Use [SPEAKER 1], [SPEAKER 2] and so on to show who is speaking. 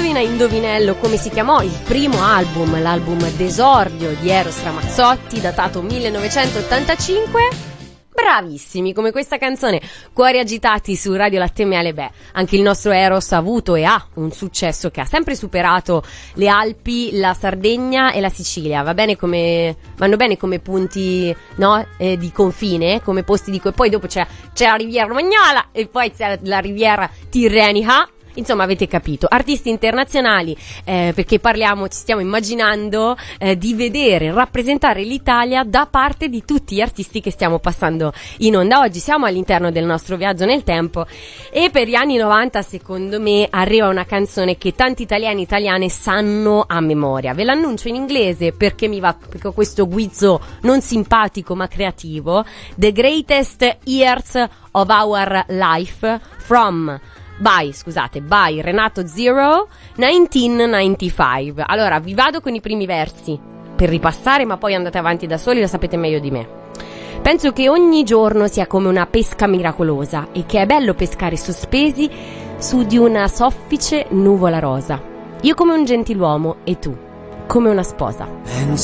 [SPEAKER 1] indovina indovinello come si chiamò il primo album, l'album d'esordio di Eros Ramazzotti, datato 1985? Bravissimi, come questa canzone, Cuori agitati su Radio Latte e Miele. Beh, anche il nostro Eros ha avuto e ha un successo che ha sempre superato le Alpi, la Sardegna e la Sicilia. Vanno bene come punti, no, di confine, come posti di poi dopo c'è la Riviera Romagnola e poi c'è la Riviera Tirrenica. Insomma, avete capito, artisti internazionali, perché ci stiamo immaginando di vedere rappresentare l'Italia da parte di tutti gli artisti che stiamo passando in onda. Oggi siamo all'interno del nostro viaggio nel tempo e per gli anni 90 secondo me arriva una canzone che tanti italiani e italiane sanno a memoria. Ve l'annuncio in inglese perché perché ho questo guizzo non simpatico ma creativo. The Greatest Years of Our Life by Renato Zero 1995. Allora vi vado con i primi versi per ripassare, ma poi andate avanti da soli, lo sapete meglio di me. Penso che ogni giorno sia come una pesca miracolosa e che è bello pescare sospesi su di una soffice nuvola rosa. Io come un gentiluomo e tu come una sposa.